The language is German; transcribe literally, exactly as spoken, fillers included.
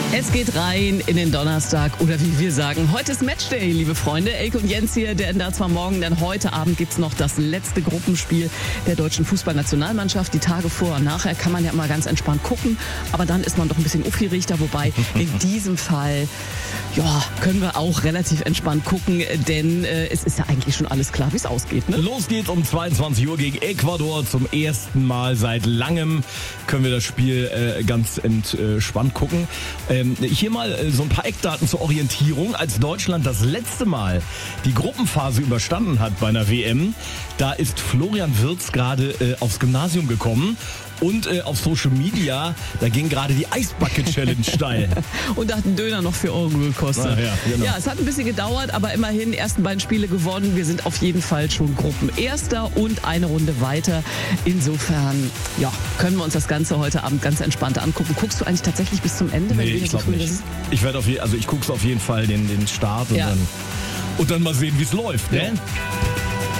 Es geht rein in den Donnerstag oder wie wir sagen, heute ist Matchday, liebe Freunde. Elke und Jens hier, der da zwar morgen, denn heute Abend gibt's noch das letzte Gruppenspiel der deutschen Fußballnationalmannschaft. Die Tage vor und nachher kann man ja immer ganz entspannt gucken, aber dann ist man doch ein bisschen aufgeregter, wobei in diesem Fall ja, können wir auch relativ entspannt gucken, denn äh, es ist ja eigentlich schon alles klar, wie es ausgeht. Ne? Los geht's um zweiundzwanzig Uhr gegen Ecuador. Zum ersten Mal seit langem können wir das Spiel äh, ganz entspannt gucken. Ähm, hier mal äh, so ein paar Eckdaten zur Orientierung. Als Deutschland das letzte Mal die Gruppenphase überstanden hat bei einer W M, da ist Florian Wirtz gerade äh, aufs Gymnasium gekommen. Und äh, auf Social Media, da ging gerade die Eisbucket-Challenge steil. Und da hat ein Döner noch vier Euro gekostet. Ah, ja, genau. Ja, es hat ein bisschen gedauert, aber immerhin ersten beiden Spiele gewonnen. Wir sind auf jeden Fall schon Gruppenerster und eine Runde weiter. Insofern, ja, können wir uns das Ganze heute Abend ganz entspannt angucken. Guckst du eigentlich tatsächlich bis zum Ende? Nee, wenn ich glaube nicht. Ich werde auf je, also ich gucke auf jeden Fall den, den Start und, ja. dann, und dann mal sehen, wie es läuft. Ja. Ne?